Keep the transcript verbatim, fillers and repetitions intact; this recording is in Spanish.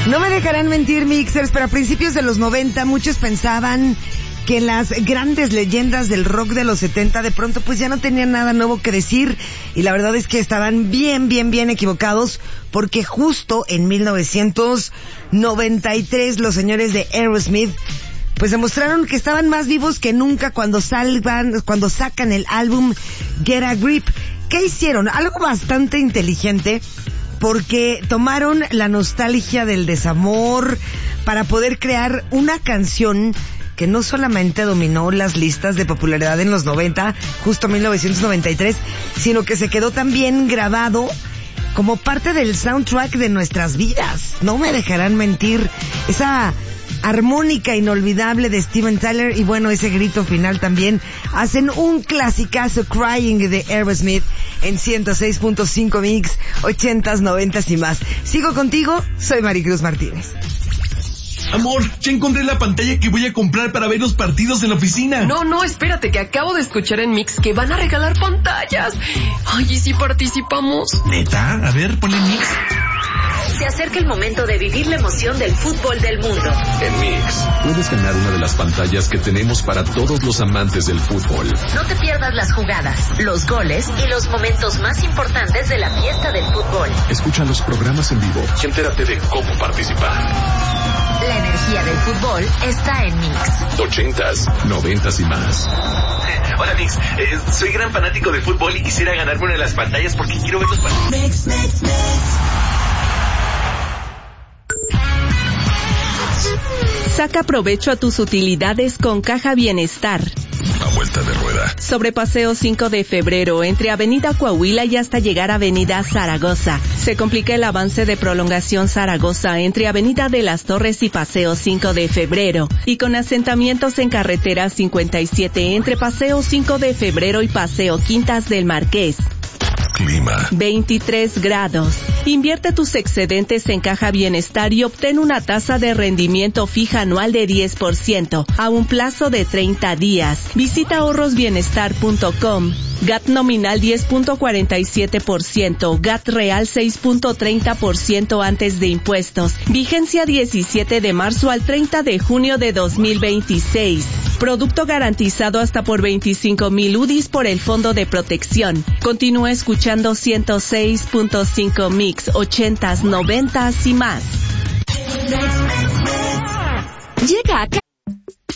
No me dejarán mentir, mixers, pero a principios de los noventa muchos pensaban que las grandes leyendas del rock de los setenta de pronto pues ya no tenían nada nuevo que decir, y la verdad es que estaban bien, bien, bien equivocados, porque justo en mil novecientos noventa y tres los señores de Aerosmith pues demostraron que estaban más vivos que nunca cuando salvan, cuando sacan el álbum Get a Grip. ¿Qué hicieron? Algo bastante inteligente, porque tomaron la nostalgia del desamor para poder crear una canción que no solamente dominó las listas de popularidad en los noventa, justo mil novecientos noventa y tres, sino que se quedó también grabado como parte del soundtrack de nuestras vidas. No me dejarán mentir, esa armónica inolvidable de Steven Tyler y bueno, ese grito final también hacen un clasicazo, Crying de Aerosmith en ciento seis punto cinco Mix, ochentas, noventas y más. Sigo contigo, soy Maricruz Martínez. Amor, ya encontré la pantalla que voy a comprar para ver los partidos en la oficina. No, no, espérate, que acabo de escuchar en Mix que van a regalar pantallas. Ay, ¿y si participamos? ¿Neta? A ver, ponle Mix. Se acerca el momento de vivir la emoción del fútbol del mundo. En Mix, puedes ganar una de las pantallas que tenemos para todos los amantes del fútbol. No te pierdas las jugadas, los goles y los momentos más importantes de la fiesta del fútbol. Escucha los programas en vivo y entérate de cómo participar. La energía del fútbol está en Mix. Ochentas, noventas y más. Hola, Mix. Eh, soy gran fanático de fútbol y quisiera ganarme una de las pantallas porque quiero ver los partidos. Mix, Mix, Mix. Saca provecho a tus utilidades con Caja Bienestar. A vuelta de rueda. Sobre Paseo cinco de febrero, entre Avenida Coahuila y hasta llegar a Avenida Zaragoza. Se complica el avance de prolongación Zaragoza entre Avenida de las Torres y Paseo cinco de febrero. Y con asentamientos en carretera cincuenta y siete entre Paseo cinco de febrero y Paseo Quintas del Marqués. Clima. veintitrés grados. Invierte tus excedentes en Caja Bienestar y obtén una tasa de rendimiento fija anual de diez por ciento a un plazo de treinta días. Visita ahorros bienestar punto com. G A T nominal diez punto cuarenta y siete por ciento, G A T real seis punto treinta por ciento antes de impuestos. Vigencia diecisiete de marzo al treinta de junio de dos mil veintiséis. Producto garantizado hasta por veinticinco mil U D Is por el Fondo de Protección. Continúa escuchando ciento seis punto cinco Mix, ochentas, noventas y más. Llega acá